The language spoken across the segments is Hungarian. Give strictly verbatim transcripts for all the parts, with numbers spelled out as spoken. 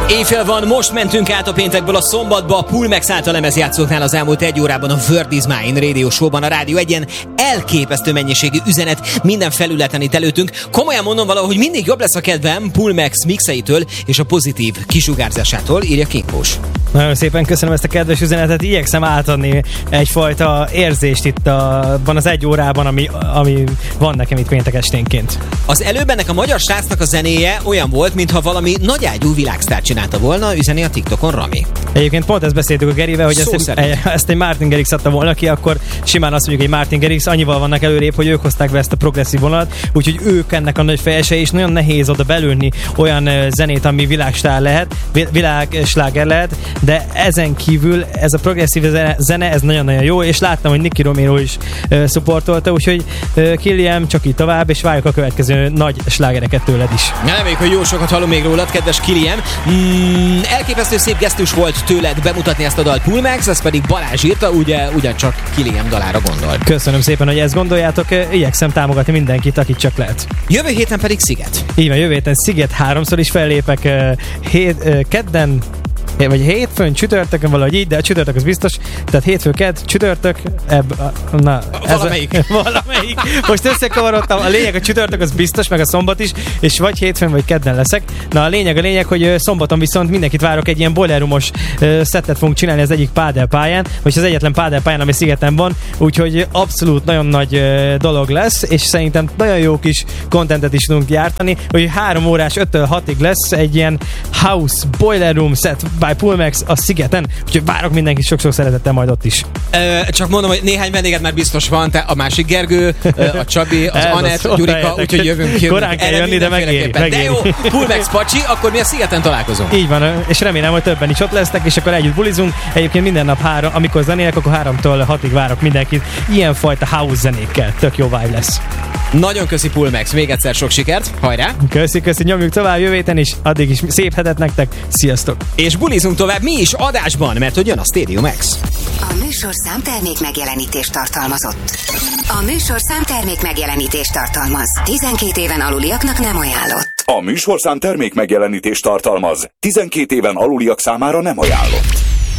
Éjfél van, most mentünk át a péntekből a szombatba, a Pulmex által lemezjátszóknál az elmúlt egy órában a Word is Mine Radio Show-ban, a Rádió egyen elképesztő mennyiségű üzenet minden felületen itt előttünk. Komolyan mondom valahogy mindig jobb lesz a kedvem Pulmex mixeitől és a pozitív kisugárzásától, írja Kinkós. Nagyon szépen köszönöm ezt a kedves üzenetet, igyekszem átadni egyfajta érzést itt abban az egy órában, ami, ami van nekem itt péntek esténként. Az előbb ennek a magyar srácnak a zenéje olyan volt, mintha valami nagyágyú világsztár csinálta volna, üzeni a TikTokon Rami. Egyébként pont ezt beszéltük a Gerivel, hogy ezt egy, ezt egy Martin Garrix adta volna ki, akkor simán azt mondjuk, hogy Martin Garrix, annyival vannak előrébb, hogy ők hozták be ezt a progresszív vonalat, úgyhogy ők ennek a nagy fejesei, és nagyon nehéz oda belőni olyan zenét, ami világstár lehet, világsláger lehet, de ezen kívül ez a progresszív zene, ez nagyon-nagyon jó, és láttam, hogy Nicky Romero is uh, szupportolta, úgyhogy uh, Killiam, csak így tovább, és várjuk a következő nagy slágereket tőled is. Reméljük, hogy jó sokat hallom még rólad, kedves Killiam. Mm, elképesztő szép gesztus volt tőled bemutatni ezt a dalt Pulmex, ezt pedig Balázs írta, ugye ugyancsak Killiam dalára gondol. Köszönöm szépen, hogy ezt gondoljátok, igyekszem támogatni mindenkit, akit csak lehet. Jövő héten pedig Sziget. Így van, jövő héten Sziget, háromszor is fellépek, uh, hét, uh, kedden, vagy hétfőn, csütörtökön, valahogy így, de a csütörtök az biztos. Tehát hétfő, kedd, csütörtök, ebb, na, valamelyik. Ez a, valamelyik. Most összekavarodtam, a lényeg a csütörtök az biztos, meg a szombat is, és vagy hétfőn, vagy kedden leszek. Na a lényeg a lényeg, hogy szombaton viszont mindenkit várok, egy ilyen boiler roomos uh, szettet fogunk csinálni az egyik pádelpályán, vagy az egyetlen pádelpályán, ami Szigeten van, úgyhogy abszolút nagyon nagy uh, dolog lesz, és szerintem nagyon jó kis contentet is tudunk gyártani, hogy három órás öttől hatig lesz egy ilyen house boiler room set by Pulmex a Szigeten, úgyhogy várok mindenkit sok-sok szeretettel majd ott is. Ö, csak mondom, hogy néhány vendéged már biztos van, te a másik Gergő, a Csabi, az Anett, Gyurika, úgyhogy jövünk, jövünk. Korán kell jönni, de megéri, megéri. De jó, Pulmex pacsi, akkor mi a Szigeten találkozunk. Így van, és remélem, hogy többen is ott lesznek, és akkor együtt bulizunk. Egyébként minden nap három, amikor zenélek, akkor háromtól hatig várok mindenkit. Ilyenfajta house zenékkel, tök jó vibe lesz. Nagyon köszi Pulmex, még egyszer sok sikert, hajrá! Köszi, köszi, nyomjuk tovább jövő héten is, addig is szép hetet nektek, sziasztok! És bulizunk tovább mi is adásban, mert hogy jön a Stadium X. A műsorszám termék megjelenítést tartalmazott. A műsorszám termék megjelenítést tartalmaz. tizenkét éven aluliaknak nem ajánlott. A műsorszám termék megjelenítést tartalmaz. tizenkét éven aluliak számára nem ajánlott.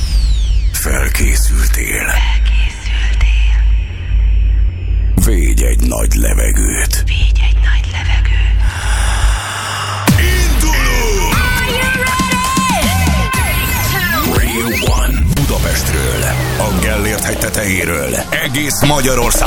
Felkészültél. Felkészültél. Védj egy nagy levegőt. Védj egy nagy levegőt. Indulunk! Radio One Budapestről, a Gellért hegy tetejéről, egész Magyarország